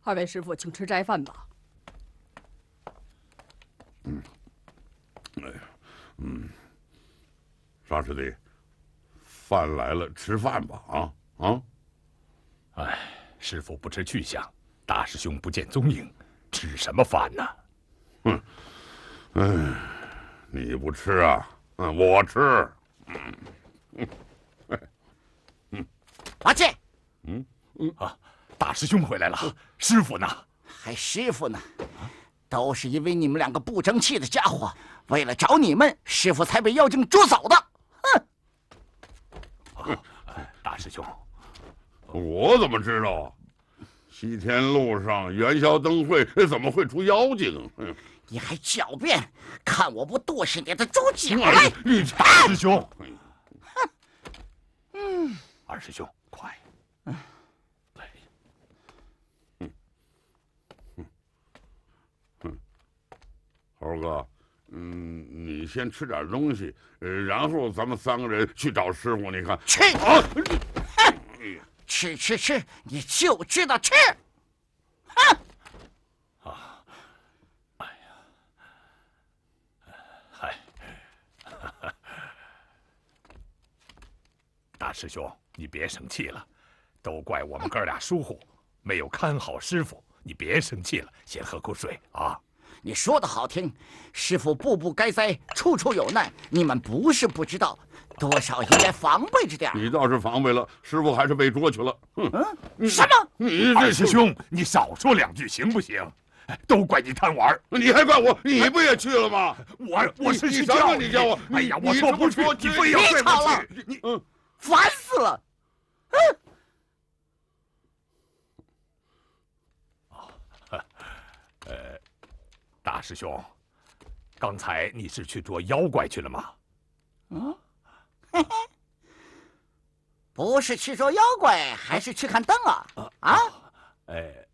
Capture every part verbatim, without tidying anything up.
二位师傅，请吃斋饭吧。 嗯，哎呀，嗯，沙师弟，饭来了，吃饭吧！啊啊！ 哎，师傅不知去向，大师兄不见踪影，吃什么饭呢？ 哼，哎，你不吃啊？嗯，我吃。嗯嗯，哎，嗯， 八戒， 嗯嗯啊，大师兄回来了，师傅呢？ 还师傅呢？都是因为你们两个不争气的家伙，为了找你们，师傅才被妖精捉走的。 哼！啊，大师兄， 我怎么知道啊？西天路上元宵灯会怎么会出妖精？嗯， 你还狡辩，看我不剁死你的猪脚！ 哎， 大师兄， 嗯， 二师兄，快！ 嗯， 来， 嗯，嗯，嗯，猴哥，嗯，你先吃点东西，呃，然后咱们三个人去找师傅。你看， 吃啊！ 哼，吃吃吃，你就知道吃！哼！ 啊，哎呀，嗨，大师兄，你别生气了，都怪我们哥俩疏忽，没有看好师傅。你别生气了，先喝口水啊。 你说的好听，师傅步步该灾，处处有难，你们不是不知道，多少应该防备着点。 你倒是防备了，师傅还是被捉去了。 嗯，什么？ 你二师兄，你少说两句行不行？都怪你贪玩， 你还怪我？你不也去了吗？ 我我是去叫你， 你叫我。 哎呀，我说不去，你非要别吵了， 你嗯，烦死了。嗯。 呃，大师兄，刚才你是去捉妖怪去了吗？ 嗯，嘿嘿，不是去捉妖怪，还是去看灯啊？啊？ 哎，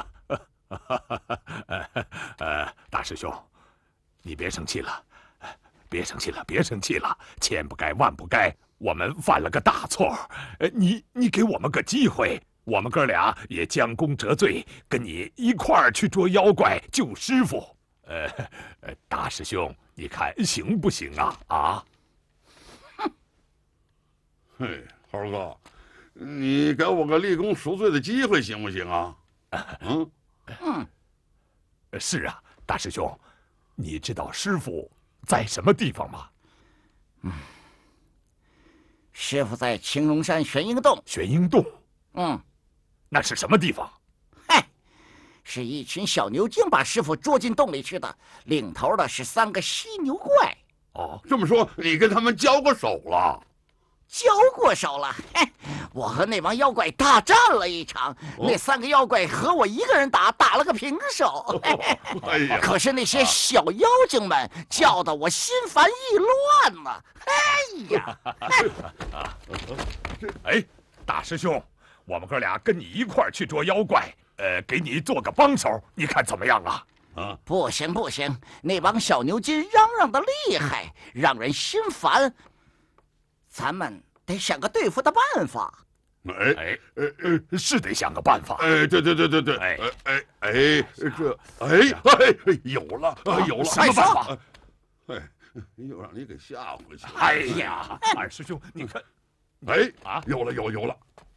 呃，大师兄，你别生气了，别生气了，别生气了，千不该万不该，我们犯了个大错。呃，你你给我们个机会。我们哥俩也将功折罪，跟你一块儿去捉妖怪救师傅。呃，呃，大师兄，你看行不行啊？啊？ 哼！嘿，猴哥，你给我个立功赎罪的机会行不行啊？嗯嗯， 是啊，大师兄，你知道师傅在什么地方吗？ 嗯，师傅在青龙山玄鹰洞。 玄鹰洞？ 嗯。 那是什么地方？ 嗨，是一群小牛精把师傅捉进洞里去的，领头的是三个犀牛怪。 哦，这么说你跟他们交过手了？ 交过手了。嘿，我和那帮妖怪大战了一场，哦、那三个妖怪和我一个人打，打了个平手。 哎呀！ 可是那些小妖精们叫得我心烦意乱呢。哎呀！ 哎，大师兄。我们哥俩跟你一块儿去捉妖怪，呃，给你做个帮手，你看怎么样啊？ 啊，不行不行，那帮小牛筋嚷嚷的厉害，让人心烦。咱们得想个对付的办法。 哎哎呃呃，是得想个办法。 哎，对对对对对，哎哎哎，这哎哎有了有了， 什么办法？ 哎，又让你给吓回去了。 哎呀，二师兄，你看， 哎啊，有了有有了。